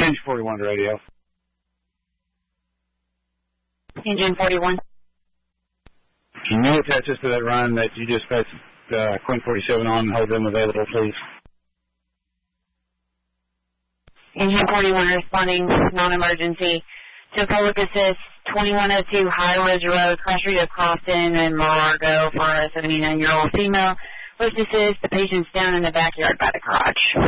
Change 41 to radio. Engine 41. Can you attach us to that run that you just passed Queen 47 on and hold them available, please? Engine 41 responding, non-emergency. To public assist, 2102 High Ridge Road, Cross Street of Crofton and Largo for a 79-year-old female. First assist, the patient's down in the backyard by the garage.